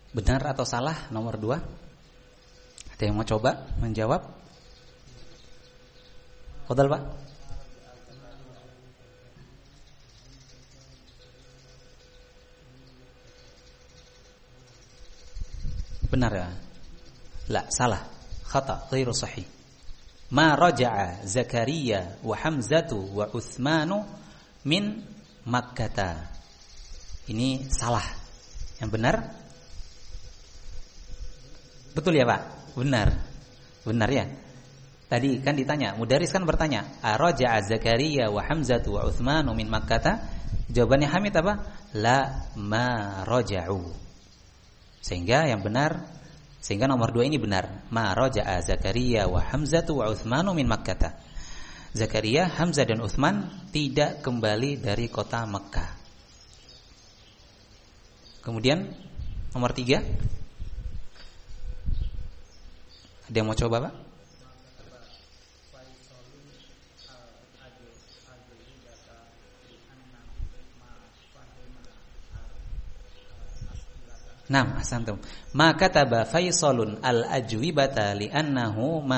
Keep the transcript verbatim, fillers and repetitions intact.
Benar atau salah nomor dua? Ada yang mau coba menjawab? Fadhal Pak. Benar ya? La, salah. Khata, ghairu sahih. Ma raja'a Zakaria wa Hamzatu wa Utsmanu min Makkah. Ini salah. Yang benar? Betul ya Pak? Benar. Benar ya? Tadi kan ditanya, mudaris kan bertanya, araja'a Zakaria wa Hamzatu wa Utsmanu min Makkah? Jawabannya Hamid apa? La ma raja'u. Sehingga yang benar, sehingga nomor dua ini benar. Ma raja'a Zakaria wa Hamzatu wa Utsmanu min Makkah. Zakaria, Hamzah dan Utsman tidak kembali dari kota Mekah. Kemudian nomor tiga, ada yang mau coba Pak? Naam, ahsantum. Ma kataba Faisalun al-ajwibata li'annahu ma